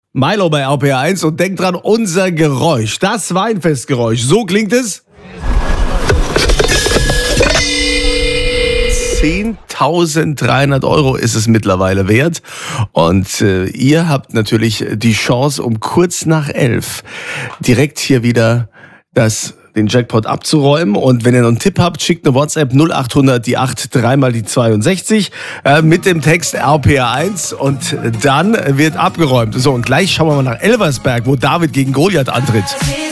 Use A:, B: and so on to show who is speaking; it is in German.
A: Milo bei RPR1 und denkt dran, unser Geräusch, das Weinfestgeräusch, so klingt es. 10.300 € ist es mittlerweile wert und ihr habt natürlich die Chance, um kurz nach 11 direkt hier wieder den Jackpot abzuräumen. Und wenn ihr noch einen Tipp habt, schickt eine WhatsApp 0800 die 8 3 mal die 62 mit dem Text RPR1 und dann wird abgeräumt. So, und gleich schauen wir mal nach Elversberg, wo David gegen Goliath antritt.